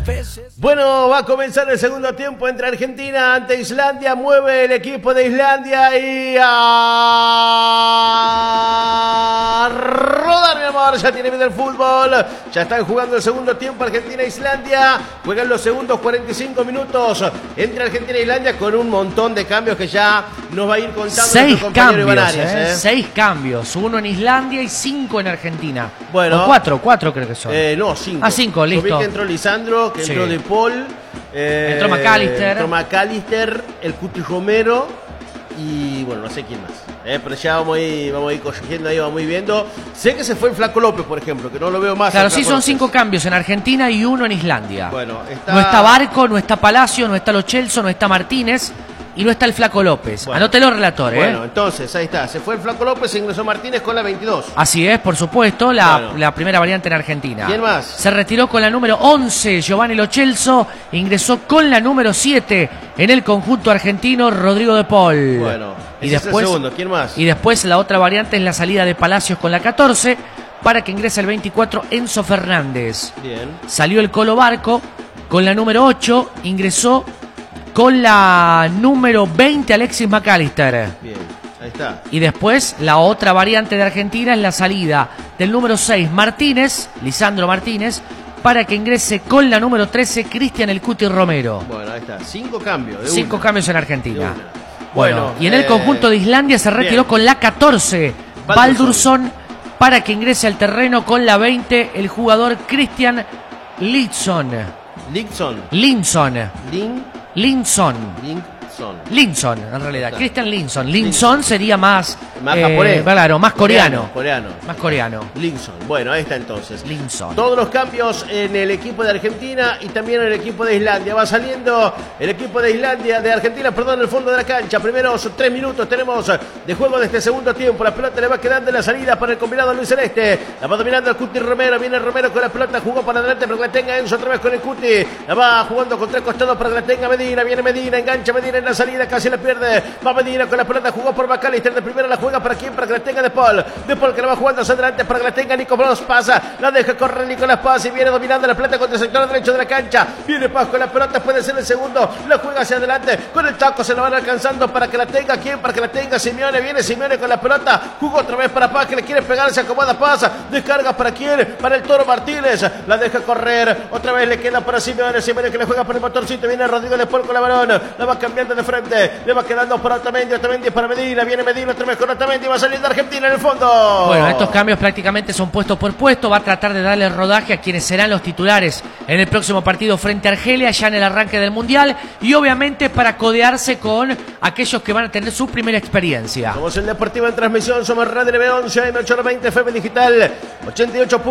Bueno, va a comenzar el segundo tiempo entre Argentina ante Islandia. Mueve el equipo de Islandia y a rodar, mi amor. Ya tiene miedo el fútbol. Ya están jugando el segundo tiempo Argentina e Islandia. Juegan los segundos 45 minutos entre Argentina e Islandia con un montón de cambios que ya nos va a ir contando nuestro compañero Iván Arias. 6 cambios, 1 en Islandia y 5 en Argentina. Bueno, 4 creo que son. No, 5. Ah, 5, listo. Vi que entró Lisandro, que entró De Paul. Entró McAllister, el Cuti Romero y bueno, no sé quién más. Pero ya vamos a ir cogiendo ahí, vamos a ir viendo. Sé que se fue el Flaco López, por ejemplo, que no lo veo más. Claro, sí, son 5 cambios en Argentina y 1 en Islandia. Bueno, no está Barco, no está Palacio, no está Lo Celso, no está Martínez y no está el Flaco López. Bueno, anótelo, relator. Bueno, entonces, ahí está. Se fue el Flaco López, se ingresó Martínez con la 22. Así es, por supuesto, la primera variante en Argentina. ¿Quién más? Se retiró con la número 11, Giovanni Lo Celso. Ingresó con la número 7 en el conjunto argentino, Rodrigo De Paul. Bueno, y después, es el segundo. ¿Quién más? Y después la otra variante es la salida de Palacios con la 14 para que ingrese el 24, Enzo Fernández. Bien. Salió el Colo Barco con la número 8, ingresó con la número 20 Alexis McAllister. Bien, ahí está. Y después la otra variante de Argentina es la salida del número 6 Martínez, Lisandro Martínez, para que ingrese con la número 13 Cristian El Cuti Romero. Bueno, ahí está. 5 cambios. 5 cambios en Argentina. Bueno, y en el conjunto de Islandia se retiró con la 14 Baldursson para que ingrese al terreno con la 20 el jugador Christian Linson, en realidad. Christian Linson sería más japonés. Claro, más coreano. Más coreano. Linson. Bueno, ahí está entonces. Linson. Todos los cambios en el equipo de Argentina y también en el equipo de Islandia. Va saliendo el equipo de Argentina, en el fondo de la cancha. Primeros 3 minutos tenemos de juego de este segundo tiempo. La pelota le va quedando en la salida para el combinado Luis Celeste. La va dominando el Cuti Romero. Viene Romero con la pelota, jugó para adelante para que la tenga Enzo otra vez con el Cuti. La va jugando con 3 costados para que la tenga Medina. Viene Medina, engancha Medina en la salida, casi la pierde. Va Medina con la pelota, jugó por McAllister. De primera la juega para quién, para que la tenga De Paul. De Paul que la va jugando hacia adelante para que la tenga Nicolás Paz. La deja correr Nicolás Paz y viene dominando la pelota contra el sector derecho de la cancha. Viene Paz con la pelota, puede ser el segundo. La juega hacia adelante. Con el taco se la van alcanzando para que la tenga quién, para que la tenga Simeone. Viene Simeone con la pelota. Jugó otra vez para Paz que le quiere pegar, se acomoda Paz. Descarga para quién, para el Toro Martínez. La deja correr. Otra vez le queda para Simeone. Simeone que le juega por el motorcito. Viene Rodrigo De Paul con la balón. La va cambiando de frente. Le va quedando para Otamendi para Medina. Viene Medina otra vez con Otamendi. Va saliendo Argentina en el fondo. Bueno, estos cambios prácticamente son puesto por puesto. Va a tratar de darle rodaje a quienes serán los titulares en el próximo partido frente a Argelia, ya en el arranque del Mundial. Y obviamente para codearse con aquellos que van a tener su primera experiencia. Somos el Deportivo en transmisión. Somos Radio NB11, M820, FM Digital 88.